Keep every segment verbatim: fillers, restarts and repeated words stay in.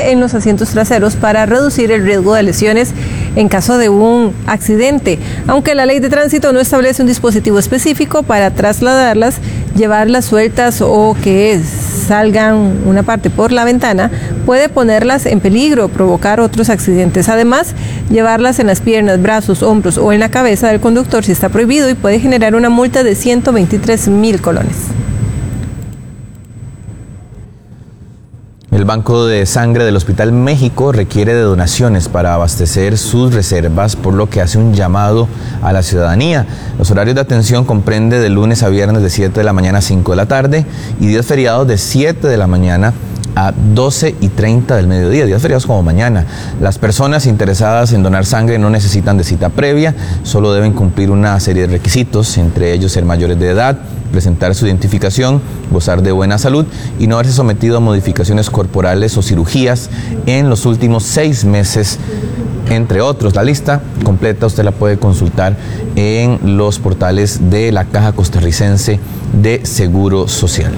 principalmente en los asientos traseros para reducir el riesgo de lesiones en caso de un accidente. Aunque la ley de tránsito no establece un dispositivo específico para trasladarlas, llevarlas sueltas o que salgan una parte por la ventana puede ponerlas en peligro, provocar otros accidentes. Además, llevarlas en las piernas, brazos, hombros o en la cabeza del conductor sí está prohibido y puede generar una multa de ciento veintitrés mil colones. El Banco de Sangre del Hospital México requiere de donaciones para abastecer sus reservas, por lo que hace un llamado a la ciudadanía. Los horarios de atención comprende de lunes a viernes de siete de la mañana a cinco de la tarde y días feriados de siete de la mañana a doce y treinta del mediodía, días feriados como mañana. Las personas interesadas en donar sangre no necesitan de cita previa, solo deben cumplir una serie de requisitos, entre ellos ser mayores de edad, presentar su identificación, gozar de buena salud y no haberse sometido a modificaciones corporales o cirugías en los últimos seis meses, entre otros. La lista completa usted la puede consultar en los portales de la Caja Costarricense de Seguro Social.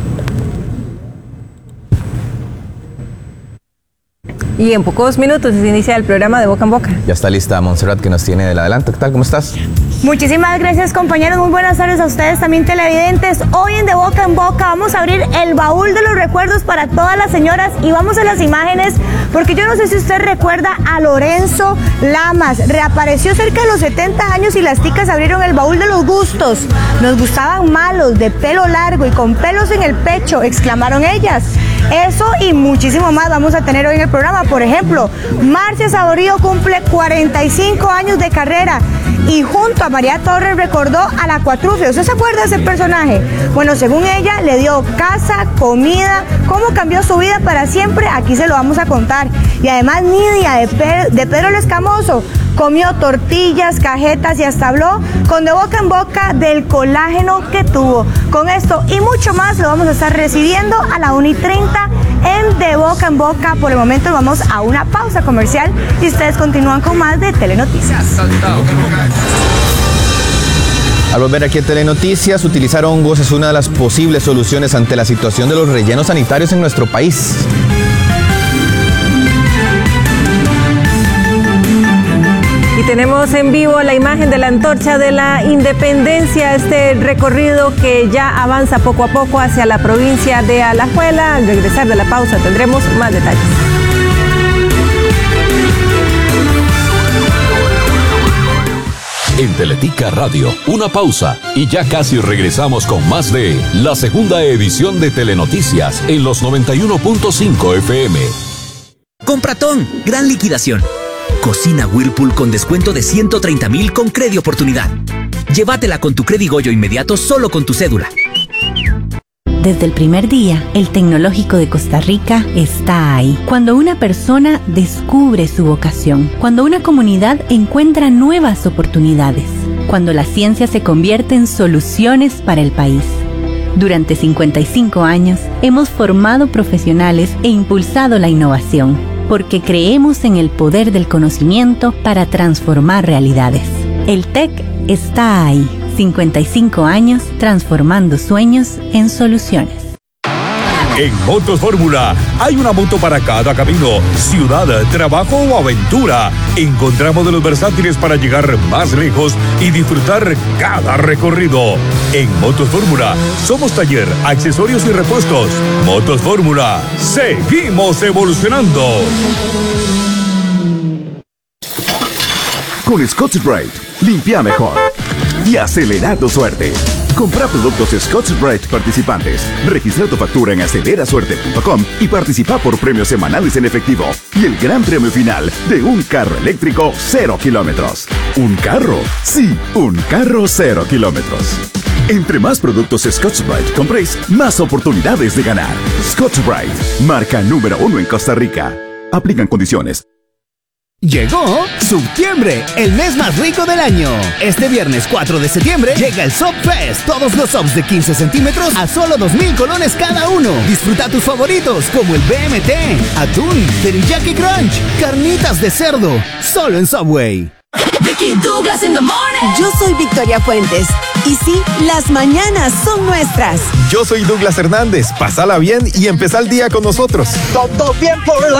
Y en pocos minutos se inicia el programa de Boca en Boca. Ya está lista Montserrat, que nos tiene del adelanto. ¿Qué tal? ¿Cómo estás? Muchísimas gracias, compañeros. Muy buenas tardes a ustedes también, televidentes. Hoy en De Boca en Boca vamos a abrir el baúl de los recuerdos para todas las señoras y vamos a las imágenes, porque yo no sé si usted recuerda a Lorenzo Lamas. Reapareció cerca de los setenta años y las ticas abrieron el baúl de los gustos. Nos gustaban malos, de pelo largo y con pelos en el pecho, exclamaron ellas. Eso y muchísimo más vamos a tener hoy en el programa. Por ejemplo, Marcia Saborío cumple cuarenta y cinco años de carrera y junto a María Torres recordó a la Cuatrufia. ¿Usted se acuerda de ese personaje? Bueno, según ella, le dio casa, comida, cómo cambió su vida para siempre, aquí se lo vamos a contar. Y además Nidia de, Pedro, de Pedro el Escamoso comió tortillas, cajetas y hasta habló con De Boca en Boca del colágeno que tuvo. Con esto y mucho más lo vamos a estar recibiendo a la una y treinta en De Boca en Boca. Por el momento vamos a una pausa comercial y ustedes continúan con más de Telenoticias. Al volver aquí a Telenoticias, utilizar hongos es una de las posibles soluciones ante la situación de los rellenos sanitarios en nuestro país. Y tenemos en vivo la imagen de la Antorcha de la Independencia, este recorrido que ya avanza poco a poco hacia la provincia de Alajuela. Al regresar de la pausa tendremos más detalles. En Teletica Radio, una pausa y ya casi regresamos con más de la segunda edición de Telenoticias en los noventa y uno punto cinco F M. Compratón, gran liquidación. Cocina Whirlpool con descuento de ciento treinta mil con Credi Oportunidad. Llévatela con tu Credi Goyo inmediato solo con tu cédula. Desde el primer día, el Tecnológico de Costa Rica está ahí. Cuando una persona descubre su vocación, cuando una comunidad encuentra nuevas oportunidades, cuando la ciencia se convierte en soluciones para el país. Durante cincuenta y cinco años, hemos formado profesionales e impulsado la innovación, porque creemos en el poder del conocimiento para transformar realidades. El TEC está ahí. cincuenta y cinco años transformando sueños en soluciones. En Motos Fórmula hay una moto para cada camino, ciudad, trabajo o aventura. Encontramos modelos versátiles para llegar más lejos y disfrutar cada recorrido. En Motos Fórmula somos taller, accesorios y repuestos. Motos Fórmula, seguimos evolucionando. Con Scotch-Brite, limpia mejor y acelera tu suerte. Compra productos Scotch-Brite participantes. Registra tu factura en acelera suerte punto com y participa por premios semanales en efectivo y el gran premio final de un carro eléctrico cero kilómetros. ¿Un carro? Sí, un carro cero kilómetros. Entre más productos Scotch-Brite compréis, más oportunidades de ganar. Scotch-Brite, marca número uno en Costa Rica. Aplican condiciones. Llegó Subtiembre, el mes más rico del año. Este viernes cuatro de septiembre llega el Sub Fest. Todos los subs de quince centímetros a solo dos mil colones cada uno. Disfruta tus favoritos como el B M T, atún, teriyaki crunch, carnitas de cerdo. Solo en Subway. Yo soy Victoria Fuentes. Y sí, las mañanas son nuestras. Yo soy Douglas Hernández. Pásala bien y empezá el día con nosotros. Todo bien por la